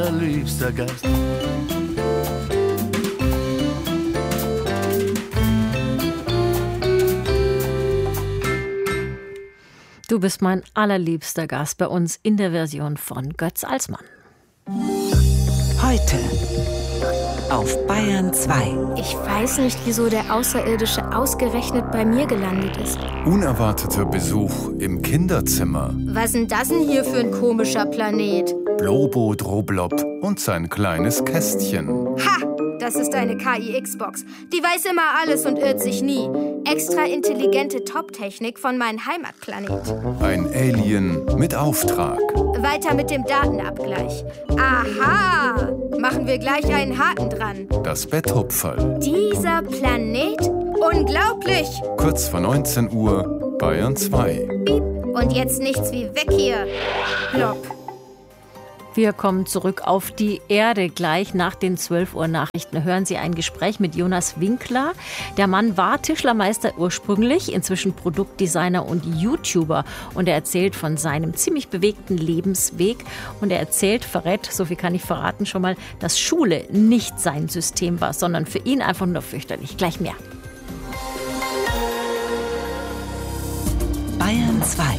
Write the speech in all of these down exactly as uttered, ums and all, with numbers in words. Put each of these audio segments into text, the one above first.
allerliebster Gast. Du bist mein allerliebster Gast bei uns in der Version von Götz Alsmann. Heute auf Bayern zwei. Ich weiß nicht, wieso der Außerirdische ausgerechnet bei mir gelandet ist. Unerwarteter Besuch im Kinderzimmer. Was denn das denn hier für ein komischer Planet? Blobo Droblob und sein kleines Kästchen. Ha! Das ist eine K I X-Box. Die weiß immer alles und irrt sich nie. Extra intelligente Top-Technik von meinem Heimatplanet. Ein Alien mit Auftrag. Weiter mit dem Datenabgleich. Aha! Machen wir gleich einen Haken dran. Das Betthupferl. Dieser Planet? Unglaublich! Kurz vor neunzehn Uhr, Bayern zwei. Piep. Und jetzt nichts wie weg hier. Plopp. Wir kommen zurück auf die Erde. Gleich nach den zwölf Uhr Nachrichten hören Sie ein Gespräch mit Jonas Winkler. Der Mann war Tischlermeister ursprünglich, inzwischen Produktdesigner und YouTuber. Und er erzählt von seinem ziemlich bewegten Lebensweg. Und er erzählt, verrät, so viel kann ich verraten schon mal, dass Schule nicht sein System war, sondern für ihn einfach nur fürchterlich. Gleich mehr. Bayern zwei.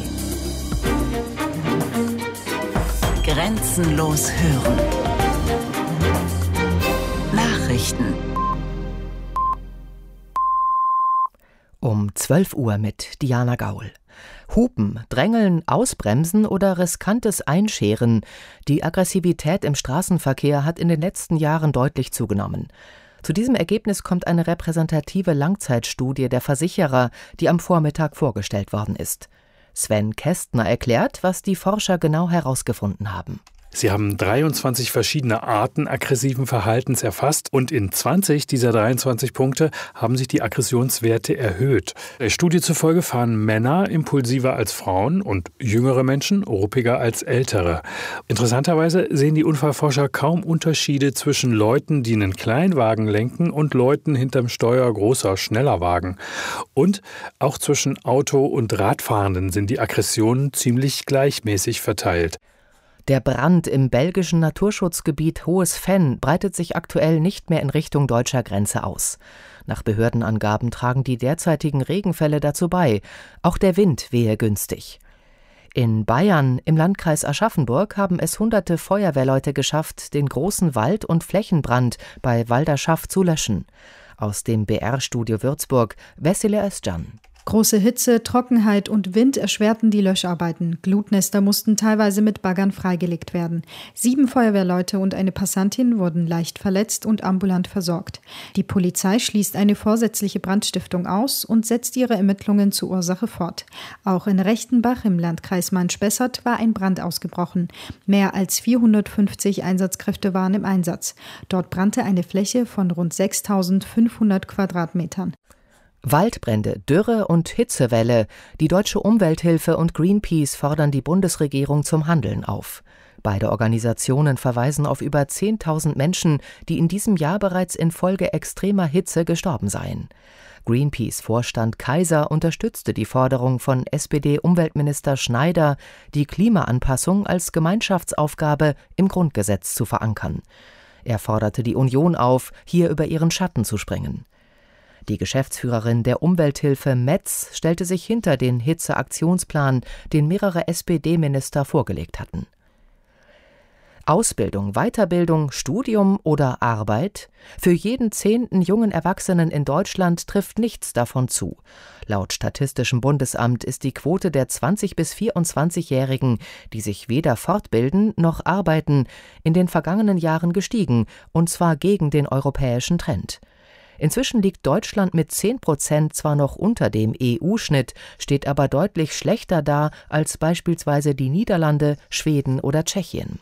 Grenzenlos hören. Nachrichten. Um zwölf Uhr mit Diana Gaul. Hupen, Drängeln, Ausbremsen oder riskantes Einscheren. Die Aggressivität im Straßenverkehr hat in den letzten Jahren deutlich zugenommen. Zu diesem Ergebnis kommt eine repräsentative Langzeitstudie der Versicherer, die am Vormittag vorgestellt worden ist. Sven Kästner erklärt, was die Forscher genau herausgefunden haben. Sie haben dreiundzwanzig verschiedene Arten aggressiven Verhaltens erfasst und in zwanzig dieser dreiundzwanzig Punkte haben sich die Aggressionswerte erhöht. Der Studie zufolge fahren Männer impulsiver als Frauen und jüngere Menschen ruppiger als ältere. Interessanterweise sehen die Unfallforscher kaum Unterschiede zwischen Leuten, die einen Kleinwagen lenken und Leuten hinterm Steuer großer, schneller Wagen. Und auch zwischen Auto- und Radfahrenden sind die Aggressionen ziemlich gleichmäßig verteilt. Der Brand im belgischen Naturschutzgebiet Hohes Venn breitet sich aktuell nicht mehr in Richtung deutscher Grenze aus. Nach Behördenangaben tragen die derzeitigen Regenfälle dazu bei. Auch der Wind wehe günstig. In Bayern, im Landkreis Aschaffenburg, haben es hunderte Feuerwehrleute geschafft, den großen Wald- und Flächenbrand bei Walderschaff zu löschen. Aus dem B R-Studio Würzburg, Vesile Özcan. Große Hitze, Trockenheit und Wind erschwerten die Löscharbeiten. Glutnester mussten teilweise mit Baggern freigelegt werden. Sieben Feuerwehrleute und eine Passantin wurden leicht verletzt und ambulant versorgt. Die Polizei schließt eine vorsätzliche Brandstiftung aus und setzt ihre Ermittlungen zur Ursache fort. Auch in Rechtenbach im Landkreis Main-Spessart war ein Brand ausgebrochen. Mehr als vierhundertfünfzig Einsatzkräfte waren im Einsatz. Dort brannte eine Fläche von rund sechstausendfünfhundert Quadratmetern. Waldbrände, Dürre und Hitzewelle. Die Deutsche Umwelthilfe und Greenpeace fordern die Bundesregierung zum Handeln auf. Beide Organisationen verweisen auf über zehntausend Menschen, die in diesem Jahr bereits infolge extremer Hitze gestorben seien. Greenpeace-Vorstand Kaiser unterstützte die Forderung von S P D-Umweltminister Schneider, die Klimaanpassung als Gemeinschaftsaufgabe im Grundgesetz zu verankern. Er forderte die Union auf, hier über ihren Schatten zu springen. Die Geschäftsführerin der Umwelthilfe Metz stellte sich hinter den Hitzeaktionsplan, den mehrere S P D-Minister vorgelegt hatten. Ausbildung, Weiterbildung, Studium oder Arbeit? Für jeden zehnten jungen Erwachsenen in Deutschland trifft nichts davon zu. Laut Statistischem Bundesamt ist die Quote der zwanzig- bis vierundzwanzigjährigen, die sich weder fortbilden noch arbeiten, in den vergangenen Jahren gestiegen, und zwar gegen den europäischen Trend. Inzwischen liegt Deutschland mit zehn Prozent zwar noch unter dem E U-Schnitt, steht aber deutlich schlechter da als beispielsweise die Niederlande, Schweden oder Tschechien.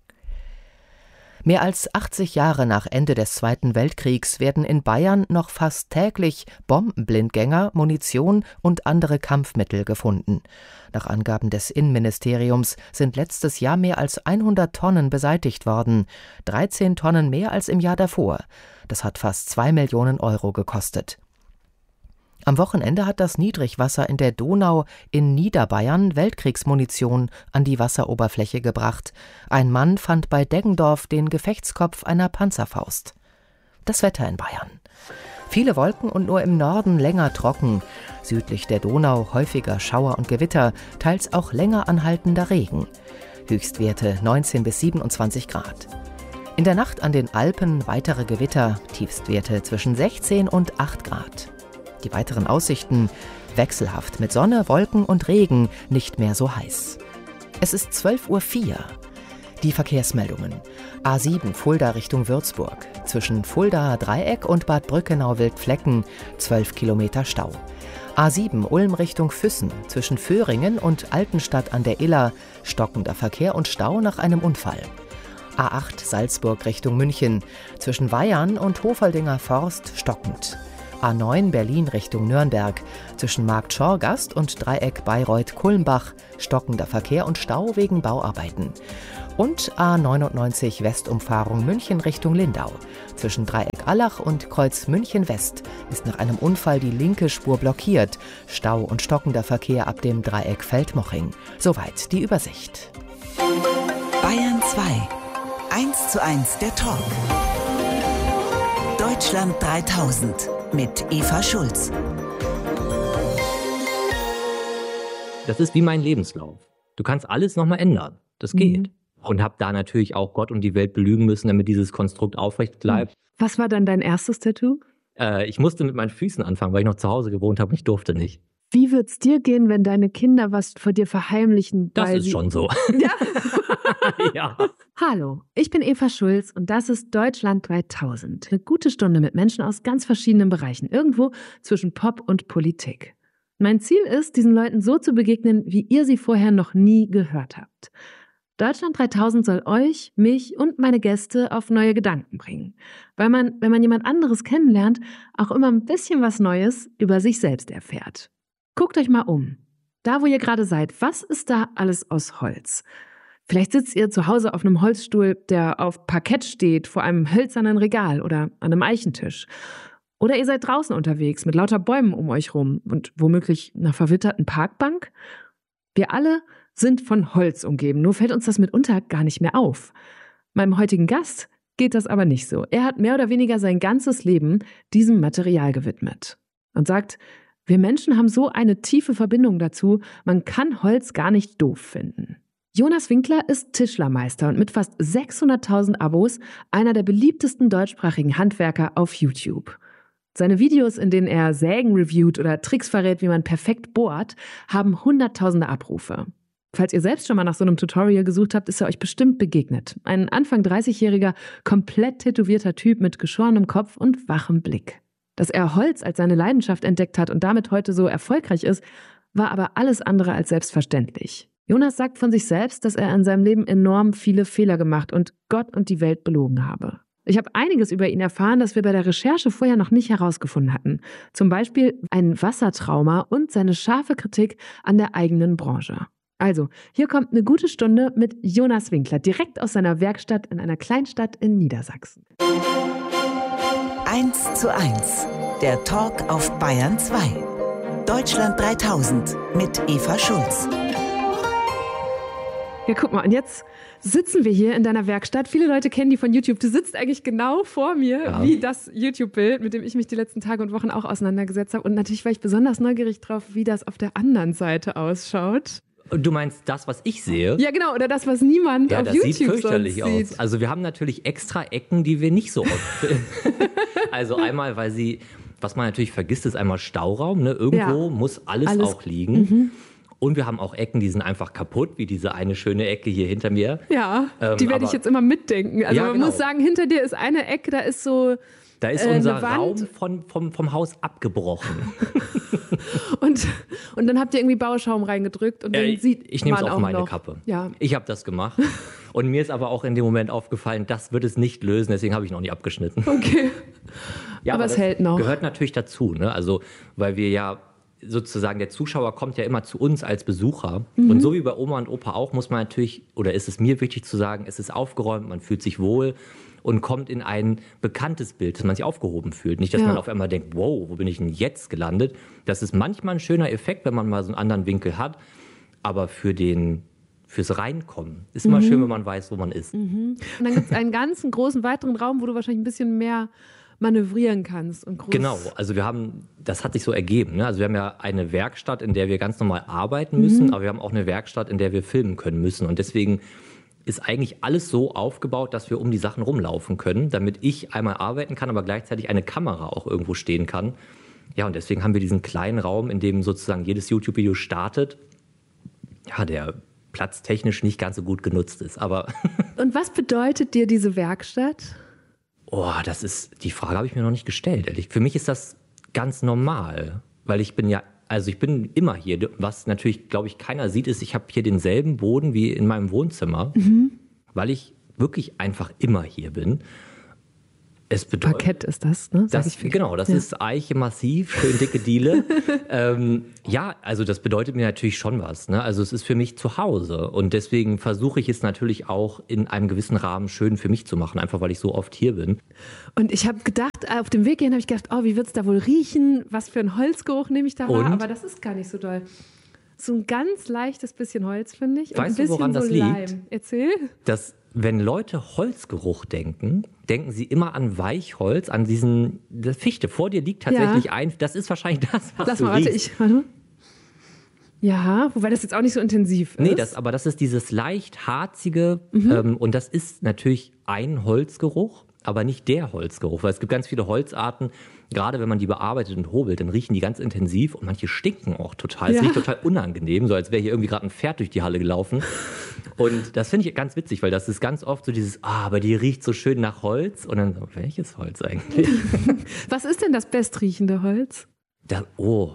Mehr als achtzig Jahre nach Ende des Zweiten Weltkriegs werden in Bayern noch fast täglich Bombenblindgänger, Munition und andere Kampfmittel gefunden. Nach Angaben des Innenministeriums sind letztes Jahr mehr als hundert Tonnen beseitigt worden, dreizehn Tonnen mehr als im Jahr davor. Das hat fast zwei Millionen Euro gekostet. Am Wochenende hat das Niedrigwasser in der Donau in Niederbayern Weltkriegsmunition an die Wasseroberfläche gebracht. Ein Mann fand bei Deggendorf den Gefechtskopf einer Panzerfaust. Das Wetter in Bayern. Viele Wolken und nur im Norden länger trocken. Südlich der Donau häufiger Schauer und Gewitter, teils auch länger anhaltender Regen. Höchstwerte neunzehn bis siebenundzwanzig Grad. In der Nacht an den Alpen weitere Gewitter, Tiefstwerte zwischen sechzehn und acht Grad. Die weiteren Aussichten wechselhaft mit Sonne, Wolken und Regen, nicht mehr so heiß. Es ist zwölf Uhr vier. Die Verkehrsmeldungen. A sieben Fulda Richtung Würzburg. Zwischen Fuldaer Dreieck und Bad Brückenau-Wildflecken zwölf Kilometer Stau. A sieben Ulm Richtung Füssen. Zwischen Föhringen und Altenstadt an der Iller stockender Verkehr und Stau nach einem Unfall. A acht Salzburg Richtung München. Zwischen Weyern und Hofoldinger Forst stockend. A neun Berlin Richtung Nürnberg. Zwischen Markt Schorgast und Dreieck Bayreuth-Kulmbach stockender Verkehr und Stau wegen Bauarbeiten. Und A neunundneunzig Westumfahrung München Richtung Lindau. Zwischen Dreieck Allach und Kreuz München West ist nach einem Unfall die linke Spur blockiert. Stau und stockender Verkehr ab dem Dreieck Feldmoching. Soweit die Übersicht. Bayern zwei. eins zu eins der Talk. Deutschland dreitausend mit Eva Schulz. Das ist wie mein Lebenslauf. Du kannst alles nochmal ändern. Das geht. Mhm. Und habe da natürlich auch Gott und die Welt belügen müssen, damit dieses Konstrukt aufrecht bleibt. Was war dann dein erstes Tattoo? Äh, ich musste mit meinen Füßen anfangen, weil ich noch zu Hause gewohnt habe und ich durfte nicht. Wie wird's dir gehen, wenn deine Kinder was vor dir verheimlichen? Das ist sie schon so. Ja? Ja. Hallo, ich bin Eva Schulz und das ist Deutschland dreitausend. Eine gute Stunde mit Menschen aus ganz verschiedenen Bereichen, irgendwo zwischen Pop und Politik. Mein Ziel ist, diesen Leuten so zu begegnen, wie ihr sie vorher noch nie gehört habt. Deutschland dreitausend soll euch, mich und meine Gäste auf neue Gedanken bringen. Weil man, wenn man jemand anderes kennenlernt, auch immer ein bisschen was Neues über sich selbst erfährt. Guckt euch mal um. Da, wo ihr gerade seid, was ist da alles aus Holz? Vielleicht sitzt ihr zu Hause auf einem Holzstuhl, der auf Parkett steht, vor einem hölzernen Regal oder an einem Eichentisch. Oder ihr seid draußen unterwegs mit lauter Bäumen um euch rum und womöglich einer verwitterten Parkbank. Wir alle sind von Holz umgeben, nur fällt uns das mitunter gar nicht mehr auf. Meinem heutigen Gast geht das aber nicht so. Er hat mehr oder weniger sein ganzes Leben diesem Material gewidmet und sagt, wir Menschen haben so eine tiefe Verbindung dazu, man kann Holz gar nicht doof finden. Jonas Winkler ist Tischlermeister und mit fast sechshunderttausend Abos einer der beliebtesten deutschsprachigen Handwerker auf YouTube. Seine Videos, in denen er Sägen reviewt oder Tricks verrät, wie man perfekt bohrt, haben hunderttausende Abrufe. Falls ihr selbst schon mal nach so einem Tutorial gesucht habt, ist er euch bestimmt begegnet. Ein Anfang dreißigjähriger, komplett tätowierter Typ mit geschorenem Kopf und wachem Blick. Dass er Holz als seine Leidenschaft entdeckt hat und damit heute so erfolgreich ist, war aber alles andere als selbstverständlich. Jonas sagt von sich selbst, dass er in seinem Leben enorm viele Fehler gemacht und Gott und die Welt belogen habe. Ich habe einiges über ihn erfahren, das wir bei der Recherche vorher noch nicht herausgefunden hatten. Zum Beispiel ein Wassertrauma und seine scharfe Kritik an der eigenen Branche. Also, hier kommt eine gute Stunde mit Jonas Winkler, direkt aus seiner Werkstatt in einer Kleinstadt in Niedersachsen. eins zu eins, der Talk auf Bayern zwei. Deutschland dreitausend mit Eva Schulz. Ja, guck mal, und jetzt sitzen wir hier in deiner Werkstatt. Viele Leute kennen die von YouTube. Du sitzt eigentlich genau vor mir, ja, wie das YouTube-Bild, mit dem ich mich die letzten Tage und Wochen auch auseinandergesetzt habe. Und natürlich war ich besonders neugierig drauf, wie das auf der anderen Seite ausschaut. Du meinst das, was ich sehe? Ja, genau, oder das, was niemand ja, auf das YouTube sieht fürchterlich sonst aus. sieht. Also wir haben natürlich extra Ecken, die wir nicht so oft finden. Also einmal, weil sie, was man natürlich vergisst, ist einmal Stauraum. Ne? Irgendwo ja. muss alles, alles auch liegen. Mhm. Und wir haben auch Ecken, die sind einfach kaputt, wie diese eine schöne Ecke hier hinter mir. Ja, ähm, die werde ich jetzt immer mitdenken. Also ja, man genau. muss sagen, hinter dir ist eine Ecke, da ist so Da ist äh, unser Raum von, vom, vom Haus abgebrochen. und, und dann habt ihr irgendwie Bauschaum reingedrückt und dann äh, sieht ich nehme es auf auch meine noch. Kappe. Ja. Ich habe das gemacht. Und mir ist aber auch in dem Moment aufgefallen, das wird es nicht lösen, deswegen habe ich noch nie abgeschnitten. Okay. Ja, aber, aber es hält noch. Gehört natürlich dazu, ne? Also, weil wir ja sozusagen der Zuschauer kommt ja immer zu uns als Besucher. Mhm. Und so wie bei Oma und Opa auch, muss man natürlich, oder ist es mir wichtig zu sagen, es ist aufgeräumt, man fühlt sich wohl und kommt in ein bekanntes Bild, dass man sich aufgehoben fühlt. Nicht, dass ja. man auf einmal denkt, wow, wo bin ich denn jetzt gelandet? Das ist manchmal ein schöner Effekt, wenn man mal so einen anderen Winkel hat. Aber für den, fürs Reinkommen ist immer mhm. schön, wenn man weiß, wo man ist. Mhm. Und dann gibt es einen ganzen großen weiteren Raum, wo du wahrscheinlich ein bisschen mehr manövrieren kannst. Und groß genau, also wir haben, das hat sich so ergeben. Ne? Also wir haben ja eine Werkstatt, in der wir ganz normal arbeiten müssen, mhm. aber wir haben auch eine Werkstatt, in der wir filmen können müssen. Und deswegen ist eigentlich alles so aufgebaut, dass wir um die Sachen rumlaufen können, damit ich einmal arbeiten kann, aber gleichzeitig eine Kamera auch irgendwo stehen kann. Ja, und deswegen haben wir diesen kleinen Raum, in dem sozusagen jedes YouTube-Video startet, ja, der platztechnisch nicht ganz so gut genutzt ist. Aber und was bedeutet dir diese Werkstatt? Oh, das ist, die Frage habe ich mir noch nicht gestellt, ehrlich. Für mich ist das ganz normal, weil ich bin ja, also ich bin immer hier. Was natürlich, glaube ich, keiner sieht, ist, ich habe hier denselben Boden wie in meinem Wohnzimmer, mhm. weil ich wirklich einfach immer hier bin. Es bedeutet, Parkett ist das, ne? Das, genau, das ja. ist Eiche massiv, schön dicke Diele. ähm, ja, also das bedeutet mir natürlich schon was. Ne? Also es ist für mich zu Hause und deswegen versuche ich es natürlich auch in einem gewissen Rahmen schön für mich zu machen, einfach weil ich so oft hier bin. Und ich habe gedacht, auf dem Weg hierhin habe ich gedacht, oh, wie wird es da wohl riechen? Was für ein Holzgeruch nehme ich da wahr? Aber das ist gar nicht so doll. So ein ganz leichtes bisschen Holz, finde ich. Und weißt ein du, woran so das Leim. liegt? Erzähl. Das Wenn Leute Holzgeruch denken, denken sie immer an Weichholz, an diesen das Fichte. Vor dir liegt tatsächlich ja. ein, das ist wahrscheinlich das, was Lass du mal, warte, riechst. ich, warte. Ja, wobei das jetzt auch nicht so intensiv ist. Nee, das, aber das ist dieses leicht harzige mhm. ähm, und das ist natürlich ein Holzgeruch, aber nicht der Holzgeruch, weil es gibt ganz viele Holzarten, gerade wenn man die bearbeitet und hobelt, dann riechen die ganz intensiv und manche stinken auch total. Es ja. riecht total unangenehm, so als wäre hier irgendwie gerade ein Pferd durch die Halle gelaufen. Und das finde ich ganz witzig, weil das ist ganz oft so dieses, ah, aber die riecht so schön nach Holz. Und dann so, welches Holz eigentlich? Was ist denn das bestriechende Holz? Das, oh,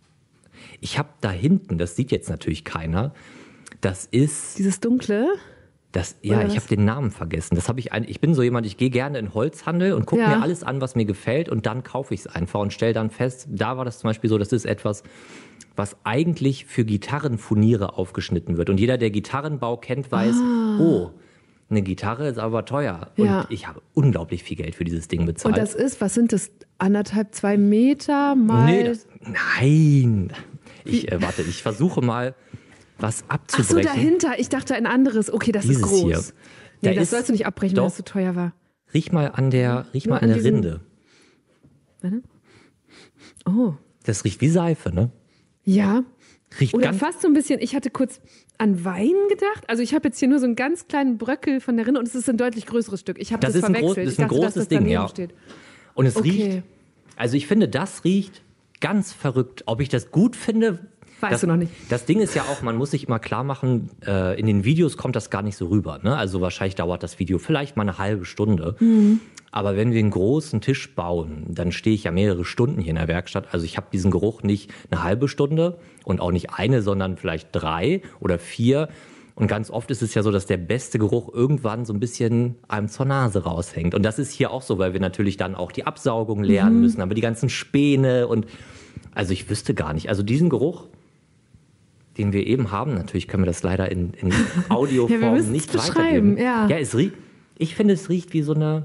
ich habe da hinten, das sieht jetzt natürlich keiner, das ist... Dieses dunkle? Das, ja, ich habe den Namen vergessen. Das habe ich ein, ich bin so jemand, ich gehe gerne in Holzhandel und gucke ja. mir alles an, was mir gefällt und dann kaufe ich es einfach und stelle dann fest, da war das zum Beispiel so, das ist etwas, was eigentlich für Gitarrenfurniere aufgeschnitten wird. Und jeder, der Gitarrenbau kennt, weiß, ah. oh, eine Gitarre ist aber teuer. Ja. Und ich habe unglaublich viel Geld für dieses Ding bezahlt. Und das ist, was sind das, anderthalb, zwei Meter mal? Nee, das, nein. Ich, äh, warte, ich versuche mal... was abzubrechen. Ach so, dahinter. Ich dachte ein anderes. Okay, das Dieses ist groß. Hier. Nee, da das ist, sollst du nicht abbrechen, doch, weil das zu teuer war. Riech mal an der, riech mal an, an der diesen, Rinde. Warte. Oh. Das riecht wie Seife, ne? Ja. Riecht Oder ganz fast so ein bisschen, ich hatte kurz an Wein gedacht. Also ich habe jetzt hier nur so einen ganz kleinen Bröckel von der Rinde und es ist ein deutlich größeres Stück. Ich habe das, das verwechselt. Ein groß, das ist ein ich dachte, großes dass das Ding, ja. Steht. Und es okay. riecht, also ich finde, das riecht ganz verrückt. Ob ich das gut finde... Weißt das, du noch nicht. Das Ding ist ja auch, man muss sich immer klar machen, äh, in den Videos kommt das gar nicht so rüber. Ne? Also wahrscheinlich dauert das Video vielleicht mal eine halbe Stunde. Mhm. Aber wenn wir einen großen Tisch bauen, dann stehe ich ja mehrere Stunden hier in der Werkstatt. Also ich habe diesen Geruch nicht eine halbe Stunde und auch nicht eine, sondern vielleicht drei oder vier. Und ganz oft ist es ja so, dass der beste Geruch irgendwann so ein bisschen einem zur Nase raushängt. Und das ist hier auch so, weil wir natürlich dann auch die Absaugung lernen mhm. müssen, aber die ganzen Späne und also ich wüsste gar nicht. Also diesen Geruch, den wir eben haben, natürlich können wir das leider in, in Audioform ja, nicht weitergeben. Ja. Ja, es riecht, ich finde, es riecht wie so eine,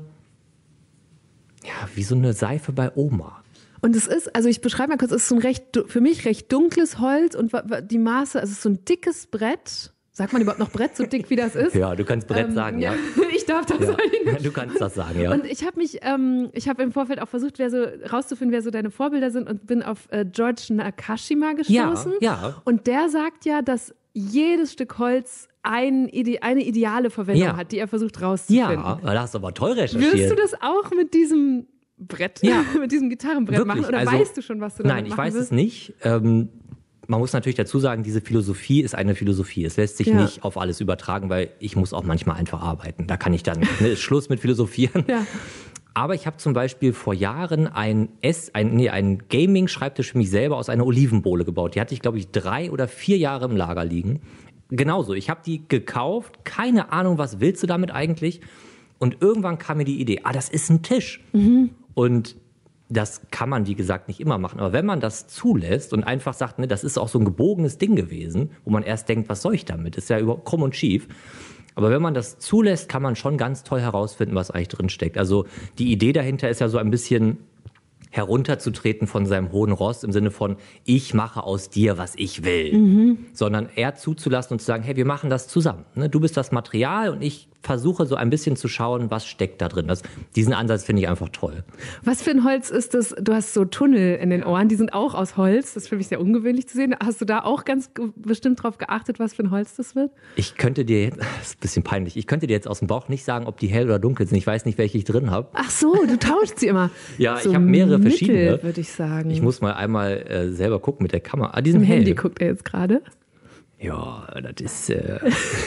ja, wie so eine Seife bei Oma. Und es ist, also ich beschreibe mal kurz, es ist so ein recht, für mich recht dunkles Holz und die Maße, also es ist so ein dickes Brett. Sagt man überhaupt noch Brett, so dick wie das ist? Ja, du kannst Brett ähm, sagen, ja. Ich darf das ja. sagen. Du kannst das sagen, ja. Und ich habe mich, ähm, ich habe im Vorfeld auch versucht, wer so rauszufinden, wer so deine Vorbilder sind und bin auf äh, George Nakashima gestoßen. Ja, ja. Und der sagt ja, dass jedes Stück Holz ein, eine ideale Verwendung ja. hat, die er versucht rauszufinden. Ja, da hast du aber toll recherchiert. Willst du das auch mit diesem Brett, ja. mit diesem Gitarrenbrett Wirklich? machen? Oder also, weißt du schon, was du damit Nein, ich machen weiß willst? es nicht. Ähm, Man muss natürlich dazu sagen, diese Philosophie ist eine Philosophie. Es lässt sich ja. nicht auf alles übertragen, weil ich muss auch manchmal einfach arbeiten. Da kann ich dann, ne, ist Schluss mit Philosophieren. Ja. Aber ich habe zum Beispiel vor Jahren ein, Ess, ein, nee, ein Gaming-Schreibtisch für mich selber aus einer Olivenbowle gebaut. Die hatte ich, glaube ich, drei oder vier Jahre im Lager liegen. Genauso, ich habe die gekauft, keine Ahnung, was willst du damit eigentlich? Und irgendwann kam mir die Idee, ah, das ist ein Tisch. Mhm. Und Das kann man, wie gesagt, nicht immer machen. Aber wenn man das zulässt und einfach sagt, ne, das ist auch so ein gebogenes Ding gewesen, wo man erst denkt, was soll ich damit? Das ist ja überhaupt krumm und schief. Aber wenn man das zulässt, kann man schon ganz toll herausfinden, was eigentlich drin steckt. Also die Idee dahinter ist ja so ein bisschen herunterzutreten von seinem hohen Ross im Sinne von, ich mache aus dir, was ich will. Mhm. Sondern eher zuzulassen und zu sagen, hey, wir machen das zusammen. Ne? Du bist das Material und ich versuche so ein bisschen zu schauen, was steckt da drin. Das, diesen Ansatz finde ich einfach toll. Was für ein Holz ist das? Du hast so Tunnel in den Ohren, die sind auch aus Holz. Das ist für mich sehr ungewöhnlich zu sehen. Hast du da auch ganz bestimmt drauf geachtet, was für ein Holz das wird? Ich könnte dir jetzt, das ist ein bisschen peinlich, ich könnte dir jetzt aus dem Bauch nicht sagen, ob die hell oder dunkel sind. Ich weiß nicht, welche ich drin habe. Ach so, du tauschst sie immer. Ja, so ich habe mehrere Mittel, verschiedene. Würde ich sagen. Ich muss mal einmal äh, selber gucken mit der Kamera. Ah, die sind Im hell. Handy guckt er jetzt gerade. Ja, das ist, äh,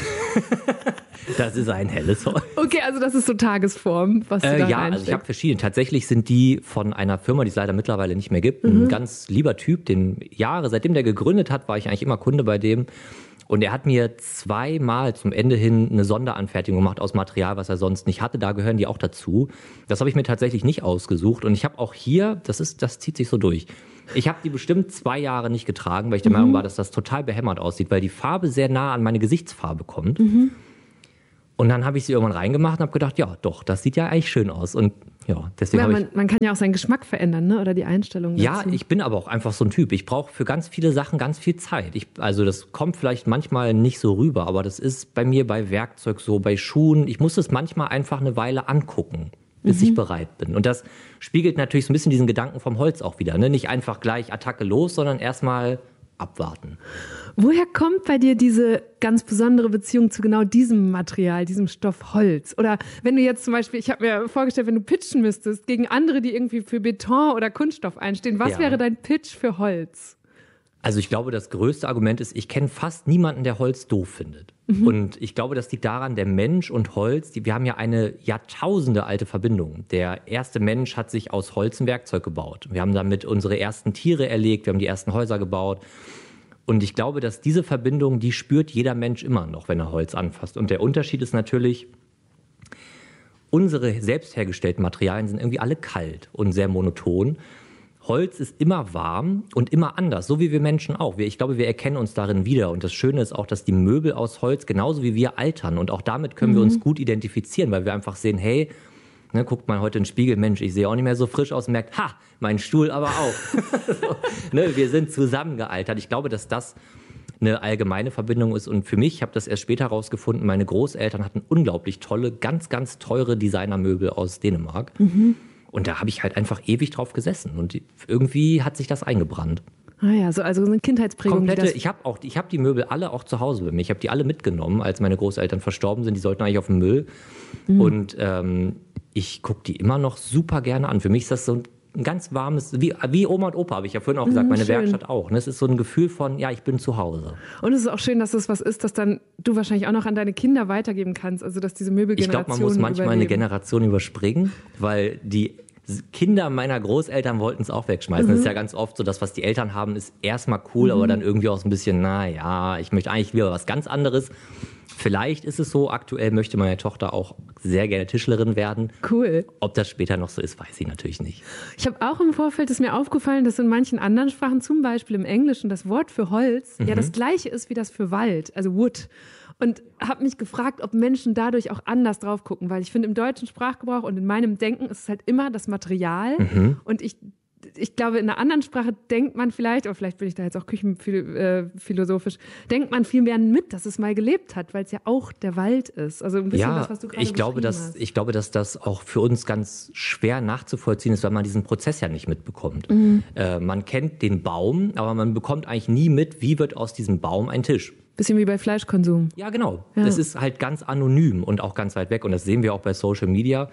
das ist ein helles Holz. Okay, also das ist so Tagesform, was du äh, da Ja, reinsteckst. also ich habe verschiedene. Tatsächlich sind die von einer Firma, die es leider mittlerweile nicht mehr gibt. Mhm. Ein ganz lieber Typ, den Jahre, seitdem der gegründet hat, war ich eigentlich immer Kunde bei dem. Und er hat mir zweimal zum Ende hin eine Sonderanfertigung gemacht aus Material, was er sonst nicht hatte. Da gehören die auch dazu. Das habe ich mir tatsächlich nicht ausgesucht. Und ich habe auch hier, das ist, das zieht sich so durch. Ich habe die bestimmt zwei Jahre nicht getragen, weil ich der mhm. Meinung war, dass das total behämmert aussieht, weil die Farbe sehr nah an meine Gesichtsfarbe kommt. Mhm. Und dann habe ich sie irgendwann reingemacht und habe gedacht, ja, doch, das sieht ja eigentlich schön aus. Und ja, deswegen ja, habe man, ich... man kann ja auch seinen Geschmack verändern, ne? Oder die Einstellung dazu. Ja, ich bin aber auch einfach so ein Typ. Ich brauche für ganz viele Sachen ganz viel Zeit. Ich, also das kommt vielleicht manchmal nicht so rüber, aber das ist bei mir bei Werkzeug so, bei Schuhen. Ich muss es manchmal einfach eine Weile angucken, bis mhm. ich bereit bin. Und das spiegelt natürlich so ein bisschen diesen Gedanken vom Holz auch wieder. Ne? Nicht einfach gleich Attacke los, sondern erstmal abwarten. Woher kommt bei dir diese ganz besondere Beziehung zu genau diesem Material, diesem Stoff Holz? Oder wenn du jetzt zum Beispiel, ich habe mir vorgestellt, wenn du pitchen müsstest gegen andere, die irgendwie für Beton oder Kunststoff einstehen, was ja. wäre dein Pitch für Holz? Also ich glaube, das größte Argument ist, ich kenne fast niemanden, der Holz doof findet. Mhm. Und ich glaube, das liegt daran, der Mensch und Holz, die, wir haben ja eine Jahrtausende alte Verbindung. Der erste Mensch hat sich aus Holz ein Werkzeug gebaut. Wir haben damit unsere ersten Tiere erlegt, wir haben die ersten Häuser gebaut. Und ich glaube, dass diese Verbindung, die spürt jeder Mensch immer noch, wenn er Holz anfasst. Und der Unterschied ist natürlich, unsere selbst hergestellten Materialien sind irgendwie alle kalt und sehr monoton. Holz ist immer warm und immer anders, so wie wir Menschen auch. Wir, ich glaube, wir erkennen uns darin wieder. Und das Schöne ist auch, dass die Möbel aus Holz genauso wie wir altern. Und auch damit können mhm. wir uns gut identifizieren, weil wir einfach sehen, hey, ne, guckt mal heute in den Spiegel, Mensch, ich sehe auch nicht mehr so frisch aus und merkt, ha, mein Stuhl aber auch. so, ne, wir sind zusammengealtert. Ich glaube, dass das eine allgemeine Verbindung ist. Und für mich, ich habe das erst später herausgefunden, meine Großeltern hatten unglaublich tolle, ganz, ganz teure Designermöbel aus Dänemark. Mhm. Und da habe ich halt einfach ewig drauf gesessen. Und irgendwie hat sich das eingebrannt. Ah ja, so, also eine Kindheitsprägung. Komplette, ich habe auch, ich habe die Möbel alle auch zu Hause bei mir. Ich habe die alle mitgenommen, als meine Großeltern verstorben sind. Die sollten eigentlich auf den Müll. Mhm. Und ähm, ich gucke die immer noch super gerne an. Für mich ist das so ein ein ganz warmes, wie, wie Oma und Opa, habe ich ja vorhin auch gesagt, meine schön. Werkstatt auch. Es ist so ein Gefühl von, ja, ich bin zu Hause. Und es ist auch schön, dass es was ist, das dann du wahrscheinlich auch noch an deine Kinder weitergeben kannst, also dass diese Möbelgeneration. Ich glaube, man muss manchmal überleben. Eine Generation überspringen, weil die Kinder meiner Großeltern wollten es auch wegschmeißen. Mhm. Das ist ja ganz oft so, das, was die Eltern haben, ist erstmal cool, mhm. aber dann irgendwie auch so ein bisschen, na ja, ich möchte eigentlich wieder was ganz anderes. Vielleicht ist es so, aktuell möchte meine Tochter auch sehr gerne Tischlerin werden. Cool. Ob das später noch so ist, weiß ich natürlich nicht. Ich habe auch im Vorfeld, ist mir aufgefallen, dass in manchen anderen Sprachen, zum Beispiel im Englischen, das Wort für Holz mhm. ja das gleiche ist wie das für Wald, also Wood. Und habe mich gefragt, ob Menschen dadurch auch anders drauf gucken, weil ich finde, im deutschen Sprachgebrauch und in meinem Denken ist es halt immer das Material. Mhm. Und ich Ich glaube, in einer anderen Sprache denkt man vielleicht, oder vielleicht bin ich da jetzt auch küchenphilosophisch, denkt man viel mehr mit, dass es mal gelebt hat, weil es ja auch der Wald ist. Also ein bisschen ja, das, was du gerade ich glaube, dass, hast. Ich glaube, dass das auch für uns ganz schwer nachzuvollziehen ist, weil man diesen Prozess ja nicht mitbekommt. Mhm. Äh, man kennt den Baum, aber man bekommt eigentlich nie mit, wie wird aus diesem Baum ein Tisch. Bisschen wie bei Fleischkonsum. Ja, genau. Ja. Das ist halt ganz anonym und auch ganz weit weg. Und das sehen wir auch bei Social Media.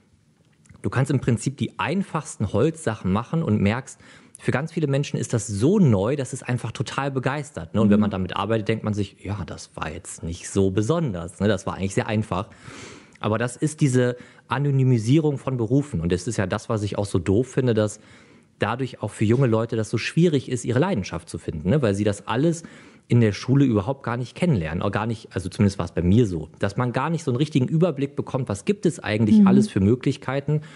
Du kannst im Prinzip die einfachsten Holzsachen machen und merkst, für ganz viele Menschen ist das so neu, dass es einfach total begeistert. Ne? Und mhm. wenn man damit arbeitet, denkt man sich, ja, das war jetzt nicht so besonders. Ne? Das war eigentlich sehr einfach. Aber das ist diese Anonymisierung von Berufen. Und das ist ja das, was ich auch so doof finde, dass dadurch auch für junge Leute das so schwierig ist, ihre Leidenschaft zu finden. Ne? Weil sie das alles in der Schule überhaupt gar nicht kennenlernen. Auch gar nicht, also zumindest war es bei mir so, dass man gar nicht so einen richtigen Überblick bekommt, was gibt es eigentlich mhm. alles für Möglichkeiten.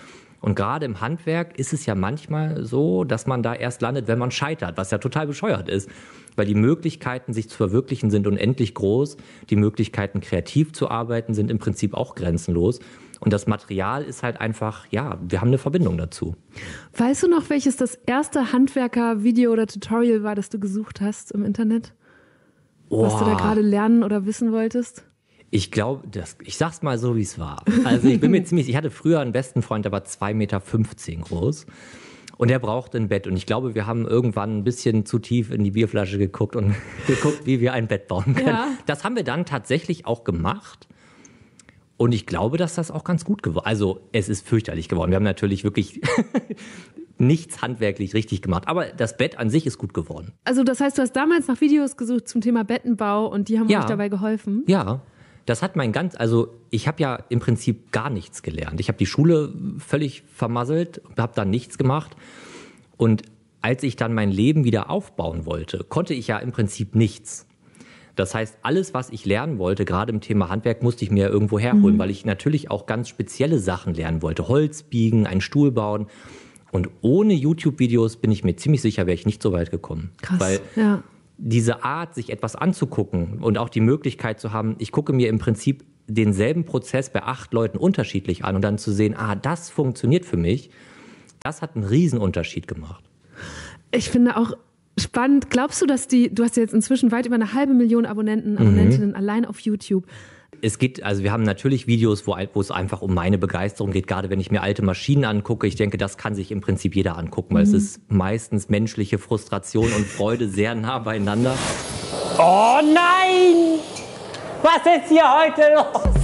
Und gerade im Handwerk ist es ja manchmal so, dass man da erst landet, wenn man scheitert, was ja total bescheuert ist. Weil die Möglichkeiten, sich zu verwirklichen, sind unendlich groß. Die Möglichkeiten, kreativ zu arbeiten, sind im Prinzip auch grenzenlos. Und das Material ist halt einfach, ja, wir haben eine Verbindung dazu. Weißt du noch, welches das erste Handwerker-Video oder Tutorial war, das du gesucht hast im Internet? Oh. Was du da gerade lernen oder wissen wolltest? Ich glaube, ich sag's mal so, wie es war. Also ich bin mir ziemlich, ich hatte früher einen besten Freund, der war zwei Meter fünfzehn groß. Und er brauchte ein Bett. Und ich glaube, wir haben irgendwann ein bisschen zu tief in die Bierflasche geguckt und geguckt, wie wir ein Bett bauen können. Ja. Das haben wir dann tatsächlich auch gemacht. Und ich glaube, dass das auch ganz gut geworden ist. Also es ist fürchterlich geworden. Wir haben natürlich wirklich nichts handwerklich richtig gemacht. Aber das Bett an sich ist gut geworden. Also das heißt, du hast damals nach Videos gesucht zum Thema Bettenbau und die haben ja. euch dabei geholfen? Ja. Das hat mein ganz, also ich habe ja im Prinzip gar nichts gelernt. Ich habe die Schule völlig vermasselt, habe dann nichts gemacht. Und als ich dann mein Leben wieder aufbauen wollte, konnte ich ja im Prinzip nichts. Das heißt, alles, was ich lernen wollte, gerade im Thema Handwerk, musste ich mir ja irgendwo herholen, mhm. weil ich natürlich auch ganz spezielle Sachen lernen wollte. Holz biegen, einen Stuhl bauen. Und ohne YouTube-Videos bin ich mir ziemlich sicher, wäre ich nicht so weit gekommen. Krass, weil ja. diese Art, sich etwas anzugucken und auch die Möglichkeit zu haben, ich gucke mir im Prinzip denselben Prozess bei acht Leuten unterschiedlich an und dann zu sehen, ah, das funktioniert für mich, das hat einen Riesenunterschied gemacht. Ich finde auch spannend, glaubst du, dass die, du hast ja jetzt inzwischen weit über eine halbe Million Abonnenten, Abonnentinnen mhm. allein auf YouTube. Es geht, also wir haben natürlich Videos, wo, wo es einfach um meine Begeisterung geht, gerade wenn ich mir alte Maschinen angucke. Ich denke, das kann sich im Prinzip jeder angucken, weil mhm. es ist meistens menschliche Frustration und Freude sehr nah beieinander. Oh nein! Was ist hier heute los?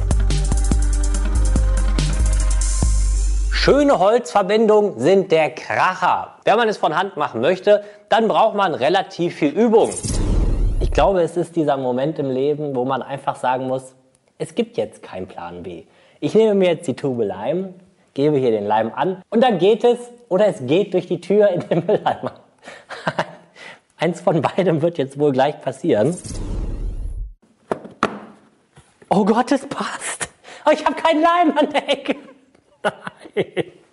Schöne Holzverbindungen sind der Kracher. Wenn man es von Hand machen möchte, dann braucht man relativ viel Übung. Ich glaube, es ist dieser Moment im Leben, wo man einfach sagen muss, es gibt jetzt keinen Plan B. Ich nehme mir jetzt die Tube Leim, gebe hier den Leim an und dann geht es oder es geht durch die Tür in den Mülleimer. Eins von beidem wird jetzt wohl gleich passieren. Oh Gott, es passt. Oh, ich habe keinen Leim an der Ecke. Nein.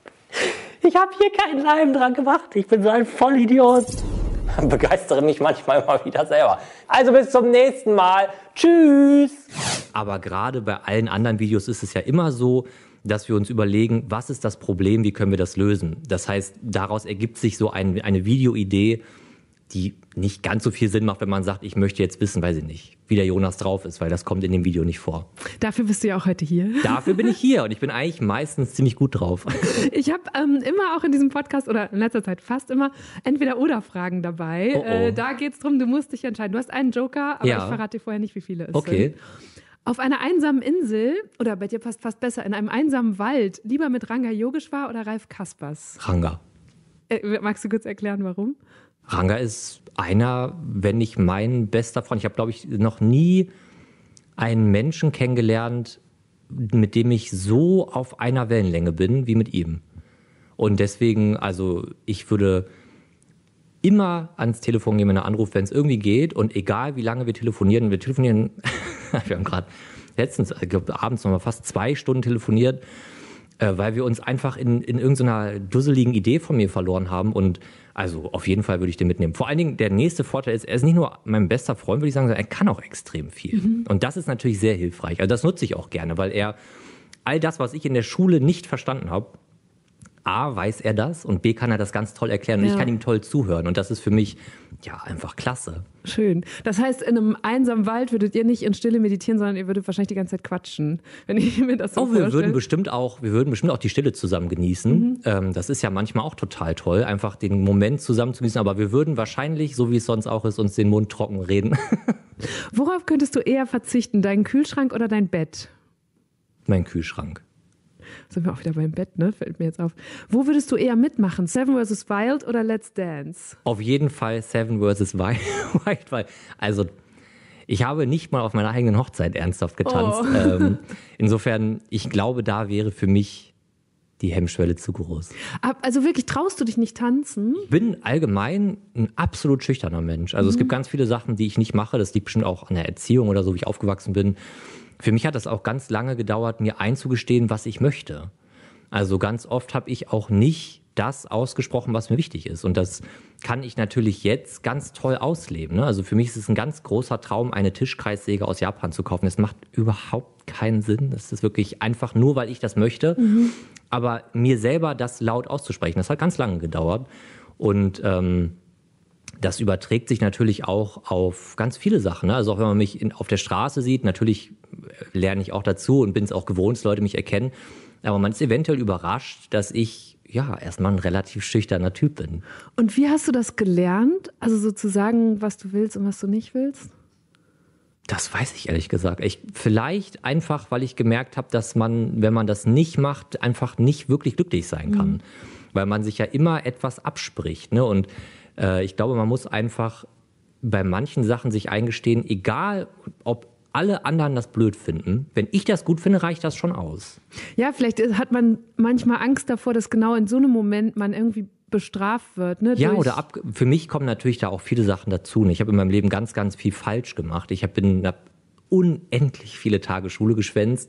Ich habe hier keinen Leim dran gemacht. Ich bin so ein Vollidiot. Begeistere mich manchmal immer wieder selber. Also bis zum nächsten Mal. Tschüss. Aber gerade bei allen anderen Videos ist es ja immer so, dass wir uns überlegen, was ist das Problem, wie können wir das lösen. Das heißt, daraus ergibt sich so ein, eine Videoidee, die nicht ganz so viel Sinn macht, wenn man sagt, ich möchte jetzt wissen, weiß ich nicht, wie der Jonas drauf ist, weil das kommt in dem Video nicht vor. Dafür bist du ja auch heute hier. Dafür bin ich hier und ich bin eigentlich meistens ziemlich gut drauf. Ich habe ähm, immer auch in diesem Podcast oder in letzter Zeit fast immer Entweder-Oder-Fragen dabei. Oh oh. Äh, da geht es darum, du musst dich entscheiden. Du hast einen Joker, aber ja. ich verrate dir vorher nicht, wie viele es okay. sind. Auf einer einsamen Insel, oder bei dir passt fast besser, in einem einsamen Wald, lieber mit Ranga Yogeshwar oder Ralf Kaspers? Ranga. Äh, magst du kurz erklären, warum? Ranga ist einer, wenn nicht mein bester Freund. Ich habe, glaube ich, noch nie einen Menschen kennengelernt, mit dem ich so auf einer Wellenlänge bin wie mit ihm. Und deswegen, also ich würde immer ans Telefon gehen, wenn er anruft, wenn es irgendwie geht. Und egal, wie lange wir telefonieren, wir telefonieren, wir haben gerade letztens, ich glaube, abends noch mal fast zwei Stunden telefoniert, äh, weil wir uns einfach in, in irgendeiner dusseligen Idee von mir verloren haben. Und also auf jeden Fall würde ich den mitnehmen. Vor allen Dingen, der nächste Vorteil ist, er ist nicht nur mein bester Freund, würde ich sagen, sondern er kann auch extrem viel. Mhm. Und das ist natürlich sehr hilfreich. Also das nutze ich auch gerne, weil er all das, was ich in der Schule nicht verstanden habe, A, weiß er das und B, kann er das ganz toll erklären und ja. ich kann ihm toll zuhören. Und das ist für mich ja einfach klasse. Schön. Das heißt, in einem einsamen Wald würdet ihr nicht in Stille meditieren, sondern ihr würdet wahrscheinlich die ganze Zeit quatschen, wenn ich mir das so oh, vorstelle. Wir würden bestimmt auch, wir würden bestimmt auch die Stille zusammen genießen. Mhm. Ähm, das ist ja manchmal auch total toll, einfach den Moment zusammen zu genießen. Aber wir würden wahrscheinlich, so wie es sonst auch ist, uns den Mund trocken reden. Worauf könntest du eher verzichten, deinen Kühlschrank oder dein Bett? Mein Kühlschrank. Sind wir auch wieder beim Bett, ne? Fällt mir jetzt auf. Wo würdest du eher mitmachen? Seven versus. Wild oder Let's Dance? Auf jeden Fall Seven versus. Wild, weil also ich habe nicht mal auf meiner eigenen Hochzeit ernsthaft getanzt. Oh. Ähm, insofern, ich glaube, da wäre für mich die Hemmschwelle zu groß. Also wirklich, traust du dich nicht tanzen? Ich bin allgemein ein absolut schüchterner Mensch. Also mhm. es gibt ganz viele Sachen, die ich nicht mache. Das liegt bestimmt auch an der Erziehung oder so, wie ich aufgewachsen bin. Für mich hat das auch ganz lange gedauert, mir einzugestehen, was ich möchte. Also ganz oft habe ich auch nicht das ausgesprochen, was mir wichtig ist. Und das kann ich natürlich jetzt ganz toll ausleben. Ne? Also für mich ist es ein ganz großer Traum, eine Tischkreissäge aus Japan zu kaufen. Das macht überhaupt keinen Sinn. Das ist wirklich einfach nur, weil ich das möchte. Mhm. Aber mir selber das laut auszusprechen, das hat ganz lange gedauert. Und ähm, das überträgt sich natürlich auch auf ganz viele Sachen. Ne? Also auch wenn man mich in, auf der Straße sieht, natürlich lerne ich auch dazu und bin es auch gewohnt, dass Leute mich erkennen. Aber man ist eventuell überrascht, dass ich ja erstmal ein relativ schüchterner Typ bin. Und wie hast du das gelernt? Also so zu sagen, was du willst und was du nicht willst? Das weiß ich ehrlich gesagt. Ich, vielleicht einfach, weil ich gemerkt habe, dass man, wenn man das nicht macht, einfach nicht wirklich glücklich sein kann. Mhm. Weil man sich ja immer etwas abspricht. Ne? Und äh, ich glaube, man muss einfach bei manchen Sachen sich eingestehen, egal ob alle anderen das blöd finden. Wenn ich das gut finde, reicht das schon aus. Ja, vielleicht hat man manchmal Angst davor, dass genau in so einem Moment man irgendwie bestraft wird. Ne, ja, oder ab, für mich kommen natürlich da auch viele Sachen dazu. Ich habe in meinem Leben ganz, ganz viel falsch gemacht. Ich habe hab unendlich viele Tage Schule geschwänzt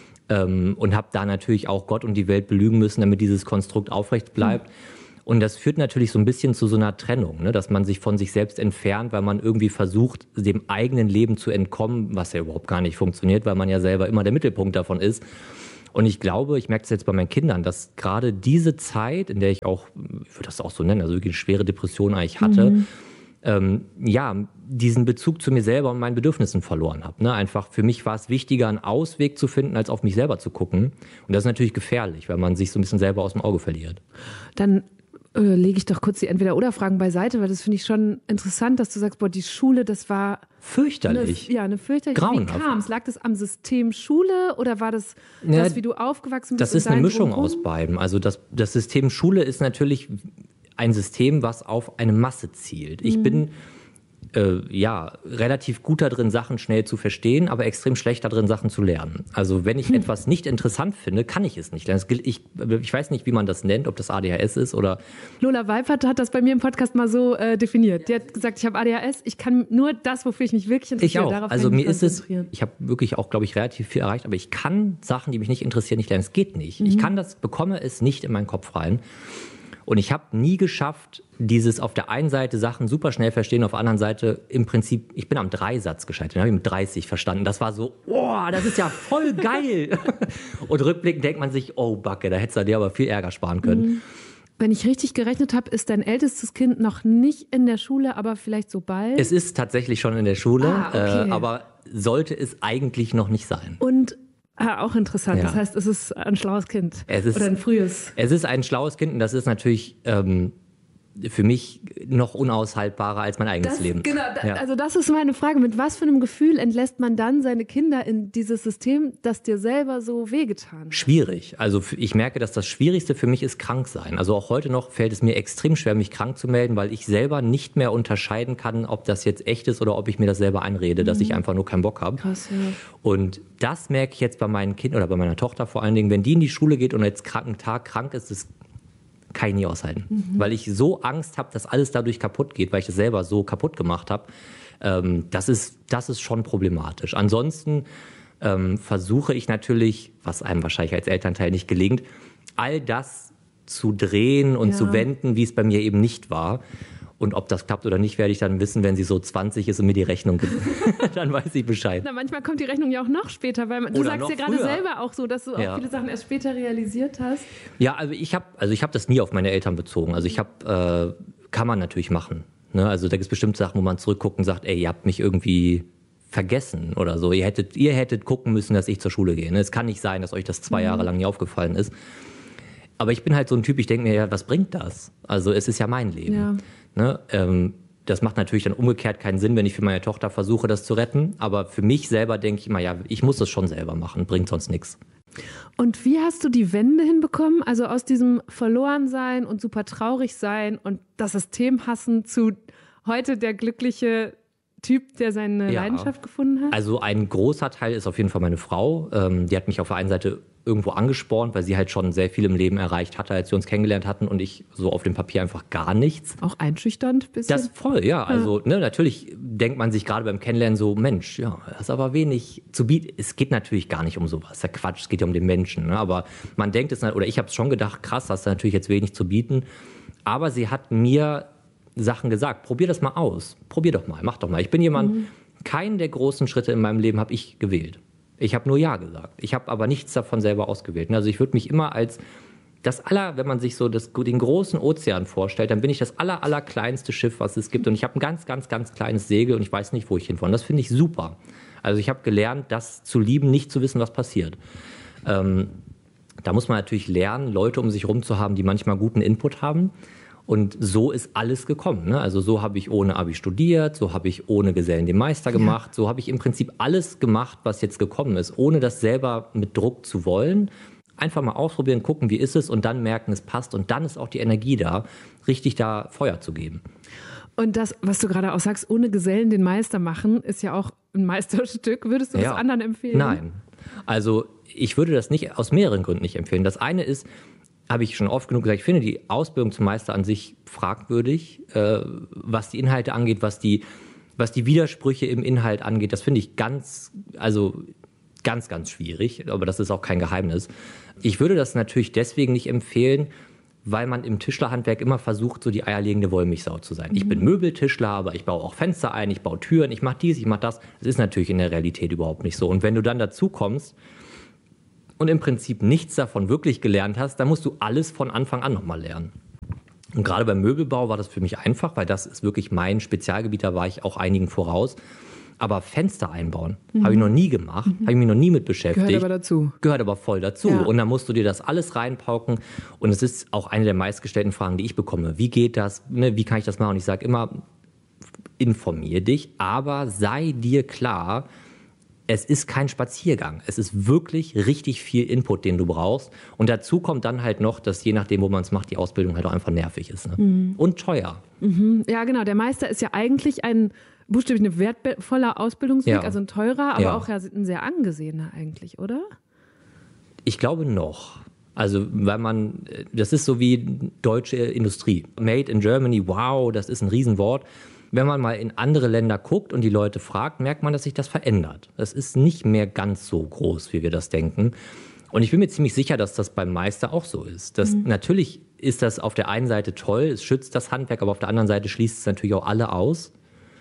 ähm, und habe da natürlich auch Gott und die Welt belügen müssen, damit dieses Konstrukt aufrecht bleibt. Mhm. Und das führt natürlich so ein bisschen zu so einer Trennung, ne? Dass man sich von sich selbst entfernt, weil man irgendwie versucht, dem eigenen Leben zu entkommen, was ja überhaupt gar nicht funktioniert, weil man ja selber immer der Mittelpunkt davon ist. Und ich glaube, ich merke das jetzt bei meinen Kindern, dass gerade diese Zeit, in der ich auch, ich würde das auch so nennen, also wirklich eine schwere Depression eigentlich hatte, mhm. ähm, ja, diesen Bezug zu mir selber und meinen Bedürfnissen verloren habe. Ne? Einfach für mich war es wichtiger, einen Ausweg zu finden, als auf mich selber zu gucken. Und das ist natürlich gefährlich, weil man sich so ein bisschen selber aus dem Auge verliert. Dann Äh, lege ich doch kurz die Entweder-Oder-Fragen beiseite, weil das finde ich schon interessant, dass du sagst, boah, die Schule, das war fürchterlich. Eine, ja, eine fürchterliche. Grauenhaft. Wie kam es? Lag das am System Schule oder war das, ja, das wie du aufgewachsen bist? Das ist eine Mischung Drumherum? Aus beiden. Also das, das System Schule ist natürlich ein System, was auf eine Masse zielt. Ich mhm. bin äh, ja relativ gut darin, Sachen schnell zu verstehen, aber extrem schlecht darin, Sachen zu lernen. Also wenn ich hm. etwas nicht interessant finde, kann ich es nicht lernen. Ich, ich weiß nicht, wie man das nennt, ob das A D H S ist oder... Lola Weifert hat das bei mir im Podcast mal so äh, definiert. Die hat gesagt, ich habe A D H S, ich kann nur das, wofür ich mich wirklich interessiere. Ich auch. Darauf also mir ist es, ich habe wirklich auch, glaube ich, relativ viel erreicht, aber ich kann Sachen, die mich nicht interessieren, nicht lernen. Es geht nicht. Mhm. Ich kann das, bekomme es nicht in meinen Kopf rein. Und ich habe nie geschafft, dieses auf der einen Seite Sachen super schnell verstehen, auf der anderen Seite im Prinzip, ich bin am Dreisatz gescheitert, den habe ich mit dreißig verstanden. Das war so, oh, das ist ja voll geil. Und rückblickend denkt man sich, oh Backe, da hättest du dir aber viel Ärger sparen können. Wenn ich richtig gerechnet habe, ist dein ältestes Kind noch nicht in der Schule, aber vielleicht so bald? Es ist tatsächlich schon in der Schule, ah, okay. äh, aber sollte es eigentlich noch nicht sein. Und Ah, auch interessant. Ja. Das heißt, es ist ein schlaues Kind. Es ist, oder ein frühes. Es ist ein schlaues Kind und das ist natürlich ähm, für mich noch unaushaltbarer als mein eigenes das, Leben. Genau, da, ja. Also das ist meine Frage. Mit was für einem Gefühl entlässt man dann seine Kinder in dieses System, das dir selber so wehgetan hat? Schwierig. Also ich merke, dass das Schwierigste für mich ist krank sein. Also auch heute noch fällt es mir extrem schwer, mich krank zu melden, weil ich selber nicht mehr unterscheiden kann, ob das jetzt echt ist oder ob ich mir das selber einrede, mhm. dass ich einfach nur keinen Bock habe. Krass, ja. Und das merke ich jetzt bei meinen Kindern oder bei meiner Tochter vor allen Dingen, wenn die in die Schule geht und jetzt kranken Tag krank ist, das kann ich nie aushalten. Mhm. Weil ich so Angst habe, dass alles dadurch kaputt geht, weil ich das selber so kaputt gemacht habe. Ähm, das ist, das ist schon problematisch. Ansonsten ähm, versuche ich natürlich, was einem wahrscheinlich als Elternteil nicht gelingt, all das zu drehen und ja. zu wenden, wie es bei mir eben nicht war. Und ob das klappt oder nicht, werde ich dann wissen, wenn sie so zwanzig ist und mir die Rechnung gibt. Dann weiß ich Bescheid. Na, manchmal kommt die Rechnung ja auch noch später, weil man, du oder sagst ja gerade selber auch so, dass du ja. auch viele Sachen erst später realisiert hast. Ja, also ich habe also ich hab das nie auf meine Eltern bezogen. Also ich habe, äh, kann man natürlich machen. Ne? Also da gibt es bestimmte Sachen, wo man zurückguckt und sagt, ey, ihr habt mich irgendwie vergessen oder so. Ihr hättet, ihr hättet gucken müssen, dass ich zur Schule gehe. Ne? Es kann nicht sein, dass euch das zwei mhm. Jahre lang nie aufgefallen ist. Aber ich bin halt so ein Typ, ich denke mir, ja, was bringt das? Also es ist ja mein Leben. Ja. Ne? Ähm, das macht natürlich dann umgekehrt keinen Sinn, wenn ich für meine Tochter versuche, das zu retten. Aber für mich selber denke ich immer, ja, ich muss das schon selber machen, bringt sonst nichts. Und wie hast du die Wende hinbekommen? Also aus diesem Verlorensein und super traurig sein und das System hassen zu heute der glückliche Typ, der seine ja. Leidenschaft gefunden hat? Also ein großer Teil ist auf jeden Fall meine Frau. Ähm, die hat mich auf der einen Seite irgendwo angespornt, weil sie halt schon sehr viel im Leben erreicht hatte, als wir uns kennengelernt hatten und ich so auf dem Papier einfach gar nichts. Auch einschüchternd ein bisschen? Das voll, ja. Also ne, natürlich denkt man sich gerade beim Kennenlernen so, Mensch, ja, das ist aber wenig zu bieten. Es geht natürlich gar nicht um sowas, das ist ja Quatsch, es geht ja um den Menschen. Ne? Aber man denkt es, oder ich habe es schon gedacht, krass, hast du natürlich jetzt wenig zu bieten. Aber sie hat mir Sachen gesagt, probier das mal aus, probier doch mal, mach doch mal. Ich bin jemand, mhm. keinen der großen Schritte in meinem Leben habe ich gewählt. Ich habe nur Ja gesagt. Ich habe aber nichts davon selber ausgewählt. Also ich würde mich immer als das aller, wenn man sich so das, den großen Ozean vorstellt, dann bin ich das aller, aller kleinste Schiff, was es gibt. Und ich habe ein ganz, ganz, ganz kleines Segel und ich weiß nicht, wo ich hinfahre. Und das finde ich super. Also ich habe gelernt, das zu lieben, nicht zu wissen, was passiert. Ähm, da muss man natürlich lernen, Leute um sich herum zu haben, die manchmal guten Input haben. Und so ist alles gekommen. Ne? Also so habe ich ohne Abi studiert, so habe ich ohne Gesellen den Meister gemacht, ja. so habe ich im Prinzip alles gemacht, was jetzt gekommen ist, ohne das selber mit Druck zu wollen. Einfach mal ausprobieren, gucken, wie ist es und dann merken, es passt. Und dann ist auch die Energie da, richtig da Feuer zu geben. Und das, was du gerade auch sagst, ohne Gesellen den Meister machen, ist ja auch ein Meisterstück. Würdest du das ja. anderen empfehlen? Nein. Also ich würde das nicht aus mehreren Gründen nicht empfehlen. Das eine ist, habe ich schon oft genug gesagt, ich finde die Ausbildung zum Meister an sich fragwürdig, äh, was die Inhalte angeht, was die, was die Widersprüche im Inhalt angeht. Das finde ich ganz, also ganz, ganz schwierig, aber das ist auch kein Geheimnis. Ich würde das natürlich deswegen nicht empfehlen, weil man im Tischlerhandwerk immer versucht, so die eierlegende Wollmilchsau zu sein. Mhm. Ich bin Möbeltischler, aber ich baue auch Fenster ein, ich baue Türen, ich mache dies, ich mache das. Das ist natürlich in der Realität überhaupt nicht so. Und wenn du dann dazu kommst, und im Prinzip nichts davon wirklich gelernt hast, dann musst du alles von Anfang an nochmal lernen. Und gerade beim Möbelbau war das für mich einfach, weil das ist wirklich mein Spezialgebiet, da war ich auch einigen voraus. Aber Fenster einbauen mhm. habe ich noch nie gemacht, mhm. habe ich mich noch nie mit beschäftigt. Gehört aber dazu. Gehört aber voll dazu. Ja. Und dann musst du dir das alles reinpauken. Und es ist auch eine der meistgestellten Fragen, die ich bekomme. Wie geht das? Ne, wie kann ich das machen? Und ich sage immer, informier dich, aber sei dir klar, es ist kein Spaziergang. Es ist wirklich richtig viel Input, den du brauchst. Und dazu kommt dann halt noch, dass je nachdem, wo man es macht, die Ausbildung halt auch einfach nervig ist. Ne? Mhm. Und teuer. Mhm. Ja, genau. Der Meister ist ja eigentlich ein buchstäblich ein wertvoller Ausbildungsweg, ja. also ein teurer, aber ja. auch ja ein sehr angesehener eigentlich, oder? Ich glaube noch. Also, weil man, das ist so wie deutsche Industrie. Made in Germany, wow, das ist ein Riesenwort. Wenn man mal in andere Länder guckt und die Leute fragt, merkt man, dass sich das verändert. Das ist nicht mehr ganz so groß, wie wir das denken. Und ich bin mir ziemlich sicher, dass das beim Meister auch so ist. Das, mhm. Natürlich ist das auf der einen Seite toll, es schützt das Handwerk, aber auf der anderen Seite schließt es natürlich auch alle aus.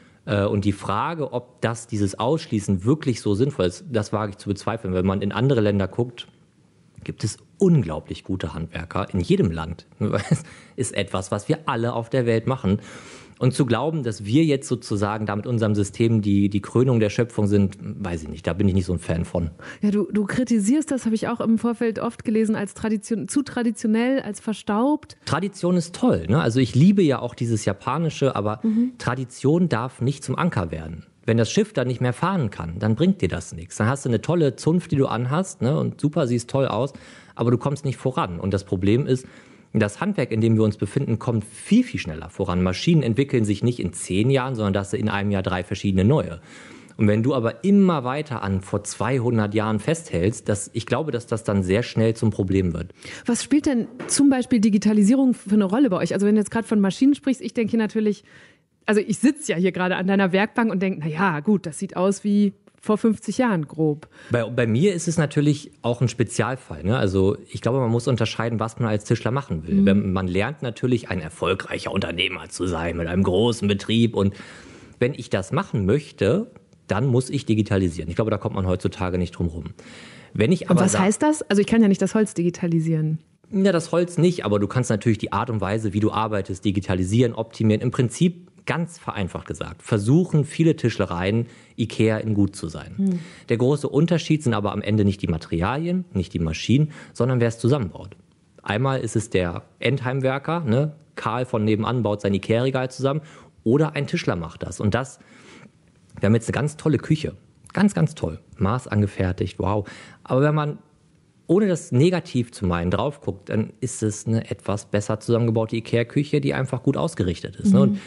Und die Frage, ob das, dieses Ausschließen wirklich so sinnvoll ist, das wage ich zu bezweifeln. Wenn man in andere Länder guckt, gibt es unglaublich gute Handwerker in jedem Land. Das ist etwas, was wir alle auf der Welt machen. Und zu glauben, dass wir jetzt sozusagen da mit unserem System die, die Krönung der Schöpfung sind, weiß ich nicht, da bin ich nicht so ein Fan von. Ja, du, du kritisierst, das habe ich auch im Vorfeld oft gelesen, als Tradition, zu traditionell, als verstaubt. Tradition ist toll, ne? Also ich liebe ja auch dieses Japanische, aber mhm. Tradition darf nicht zum Anker werden. Wenn das Schiff dann nicht mehr fahren kann, dann bringt dir das nichts. Dann hast du eine tolle Zunft, die du anhast, ne? Und super, siehst toll aus, aber du kommst nicht voran. Und das Problem ist, das Handwerk, in dem wir uns befinden, kommt viel, viel schneller voran. Maschinen entwickeln sich nicht in zehn Jahren, sondern das in einem Jahr drei verschiedene neue. Und wenn du aber immer weiter an vor zweihundert Jahren festhältst, das, ich glaube, dass das dann sehr schnell zum Problem wird. Was spielt denn zum Beispiel Digitalisierung für eine Rolle bei euch? Also wenn du jetzt gerade von Maschinen sprichst, ich denke natürlich, also ich sitze ja hier gerade an deiner Werkbank und denke, na ja, gut, das sieht aus wie vor fünfzig Jahren grob. Bei, bei mir ist es natürlich auch ein Spezialfall. Ne? Also ich glaube, man muss unterscheiden, was man als Tischler machen will. Mhm. Wenn, man lernt natürlich, ein erfolgreicher Unternehmer zu sein mit einem großen Betrieb. Und wenn ich das machen möchte, dann muss ich digitalisieren. Ich glaube, da kommt man heutzutage nicht drum rum. Wenn ich aber und was sag, heißt das? Also ich kann ja nicht das Holz digitalisieren. Ja, das Holz nicht, aber du kannst natürlich die Art und Weise, wie du arbeitest, digitalisieren, optimieren. Im Prinzip, ganz vereinfacht gesagt, versuchen viele Tischlereien, Ikea in gut zu sein. Hm. Der große Unterschied sind aber am Ende nicht die Materialien, nicht die Maschinen, sondern wer es zusammenbaut. Einmal ist es der Endheimwerker, ne? Karl von nebenan baut sein Ikea-Regal zusammen, oder ein Tischler macht das. Und das, wir haben jetzt eine ganz tolle Küche. Ganz, ganz toll. Maß angefertigt, wow. Aber wenn man, ohne das negativ zu meinen, drauf guckt, dann ist es eine etwas besser zusammengebaute Ikea-Küche, die einfach gut ausgerichtet ist. Mhm. Ne? Und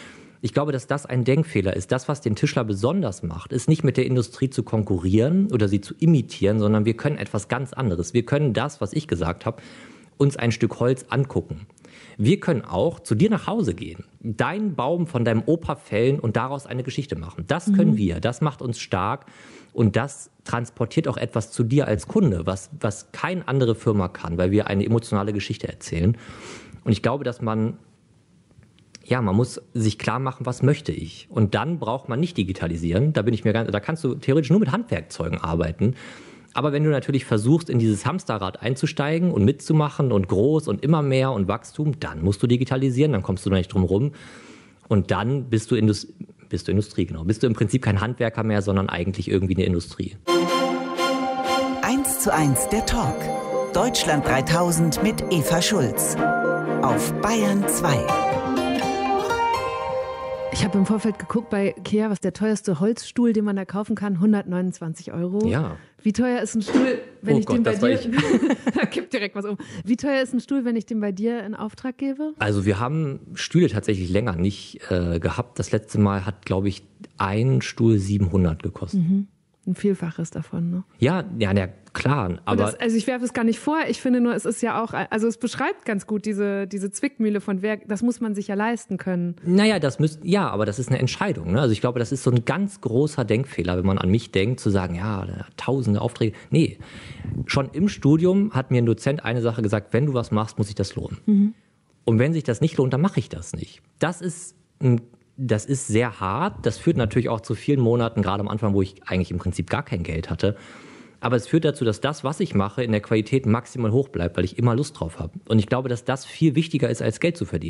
Ich glaube, dass das ein Denkfehler ist. Das, was den Tischler besonders macht, ist nicht mit der Industrie zu konkurrieren oder sie zu imitieren, sondern wir können etwas ganz anderes. Wir können das, was ich gesagt habe, uns ein Stück Holz angucken. Wir können auch zu dir nach Hause gehen, deinen Baum von deinem Opa fällen und daraus eine Geschichte machen. Das können mhm. wir, das macht uns stark und das transportiert auch etwas zu dir als Kunde, was, was keine andere Firma kann, weil wir eine emotionale Geschichte erzählen. Und ich glaube, dass man, ja, man muss sich klar machen, was möchte ich. Und dann braucht man nicht digitalisieren, da bin ich mir ganz, da kannst du theoretisch nur mit Handwerkzeugen arbeiten. Aber wenn du natürlich versuchst, in dieses Hamsterrad einzusteigen und mitzumachen und groß und immer mehr und Wachstum, dann musst du digitalisieren, dann kommst du da nicht drum rum. Und dann bist du, Indust- bist du Industrie, genau. Bist du im Prinzip kein Handwerker mehr, sondern eigentlich irgendwie eine Industrie. Eins zu eins der Talk. Deutschland dreitausend mit Eva Schulz. Auf Bayern zwei. Ich habe im Vorfeld geguckt bei Ikea, was der teuerste Holzstuhl, den man da kaufen kann, hundertneunundzwanzig Euro. Ja. Wie teuer ist ein Stuhl, wenn oh ich Gott, den bei das dir... war ich. Da kippt direkt was um. Wie teuer ist ein Stuhl, wenn ich den bei dir in Auftrag gebe? Also wir haben Stühle tatsächlich länger nicht äh, gehabt. Das letzte Mal hat, glaube ich, ein Stuhl siebenhundert gekostet. Mhm. Ein Vielfaches davon, ne? Ja, ja, ja, klar. Aber das, also ich werfe es gar nicht vor. Ich finde nur, es ist ja auch, also es beschreibt ganz gut diese, diese Zwickmühle von wer, das muss man sich ja leisten können. Naja, das müsst, ja, aber das ist eine Entscheidung. Ne? Also ich glaube, das ist so ein ganz großer Denkfehler, wenn man an mich denkt, zu sagen, ja, tausende Aufträge. Nee, schon im Studium hat mir ein Dozent eine Sache gesagt, wenn du was machst, muss sich das lohnen. Mhm. Und wenn sich das nicht lohnt, dann mache ich das nicht. Das ist ein Das ist sehr hart. Das führt natürlich auch zu vielen Monaten, gerade am Anfang, wo ich eigentlich im Prinzip gar kein Geld hatte. Aber es führt dazu, dass das, was ich mache, in der Qualität maximal hoch bleibt, weil ich immer Lust drauf habe. Und ich glaube, dass das viel wichtiger ist, als Geld zu verdienen.